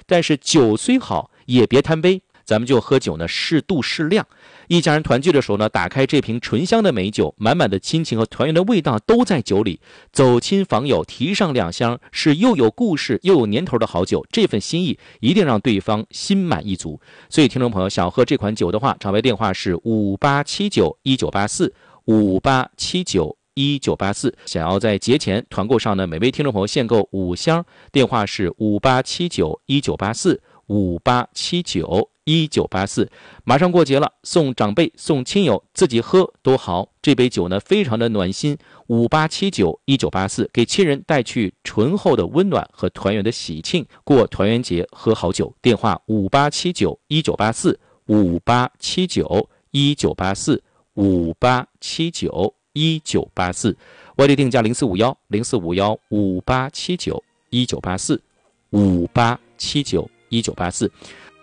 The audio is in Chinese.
但是酒虽好，也别贪杯。咱们就喝酒呢，适度适量。一家人团聚的时候呢，打开这瓶醇香的美酒，满满的亲情和团圆的味道都在酒里。走亲访友，提上2箱，是又有故事又有年头的好酒。这份心意一定让对方心满意足。所以，听众朋友想喝这款酒的话，场外电话是5879198458791984。想要在节前团购上呢，每位听众朋友限购5箱，电话是5879198458791984。马上过节了，送长辈送亲友，自己喝都好。这杯酒呢非常的暖心，58791984，给亲人带去醇厚的温暖和团圆的喜庆，过团圆节喝好酒。电话587919845879198458791984，外地定价045104515879198458791984。